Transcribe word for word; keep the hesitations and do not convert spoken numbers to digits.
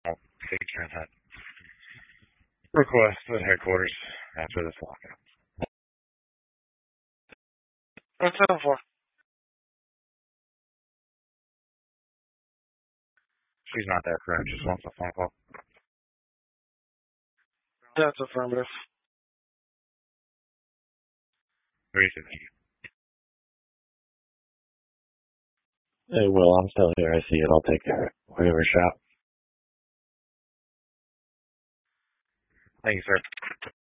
I'll take care of that request at headquarters after this lockout. What's that for? She's not there, correct? Just wants a phone call. That's affirmative. Very good. Hey, Will, I'm still here. I see it. I'll take care of it. We'll give her a shot. Thank you, sir.